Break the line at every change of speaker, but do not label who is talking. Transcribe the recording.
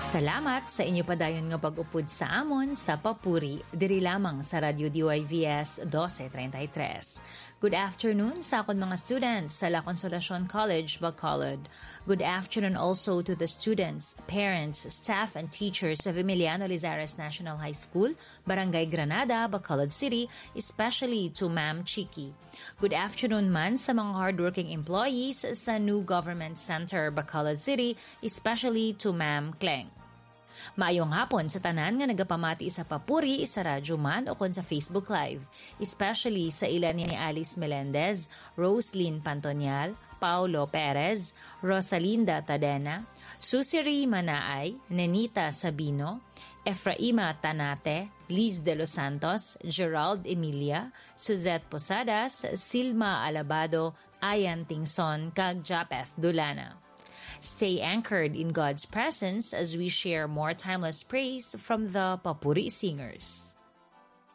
Salamat sa inyo padayon nga pag-upod sa amon sa Papuri, diri lamang sa Radio DYVS 1233. Good afternoon sa akon mga students sa La Consolacion College, Bacolod. Good afternoon also to the students, parents, staff, and teachers of Emiliano Lizares National High School, Barangay Granada, Bacolod City, especially to Ma'am Chiki. Good afternoon man sa mga hardworking employees sa New Government Center, Bacolod City, especially to Ma'am Kleng. Maayong hapon sa tanan nga nagapamati sa Papuri, sa radyo man o kon sa Facebook Live, especially sa ilan ni Alice Melendez, Roslyn Pantonial, Paulo Perez, Rosalinda Tadena, Susiri Manaay, Nenita Sabino, Efraima Tanate, Liz de los Santos, Gerald Emilia, Suzette Posadas, Silma Alabado, Ayan Tingson, kag Japeth Dulana. Stay anchored in God's presence as we share more timeless praise from the Papuri Singers.